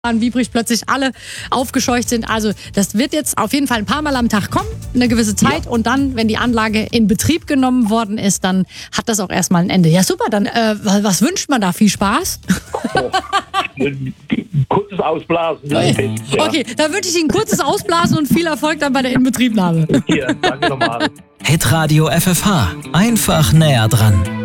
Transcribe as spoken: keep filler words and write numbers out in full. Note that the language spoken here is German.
an Biebrich plötzlich alle aufgescheucht sind. Also das wird jetzt auf jeden Fall ein paar Mal am Tag kommen, eine gewisse Zeit. Ja. Und dann, wenn die Anlage in Betrieb genommen worden ist, dann hat das auch erstmal ein Ende. Ja, super, dann äh, was wünscht man da? Viel Spaß? Oh, ein kurzes Ausblasen. Ja. Ja. Okay, dann wünsche ich Ihnen ein kurzes Ausblasen und viel Erfolg dann bei der Inbetriebnahme. Hier, danke nochmal. Hitradio F F H. Einfach näher dran.